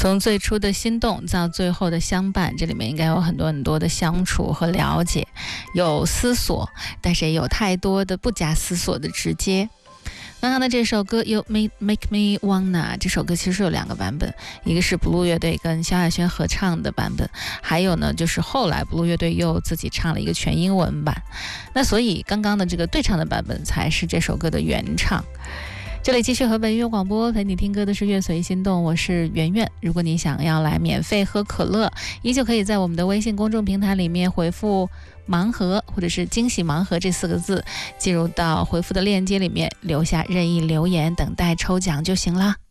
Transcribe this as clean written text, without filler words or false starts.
从最初的心动到最后的相伴，这里面应该有很多很多的相处和了解，有思索，但是也有太多的不假思索的直接。刚刚的这首歌 You Make Me Wanna， 这首歌其实有2个版本，一个是 Blue 乐队跟萧亚轩合唱的版本，还有呢就是后来 Blue 乐队又自己唱了一个全英文版。那所以刚刚的这个对唱的版本才是这首歌的原唱。这里继续和本音乐广播，陪你听歌的是乐随心动，我是圆圆。如果你想要来免费喝可乐，依旧可以在我们的微信公众平台里面回复盲盒或者是惊喜盲盒这4个字，进入到回复的链接里面留下任意留言，等待抽奖就行了。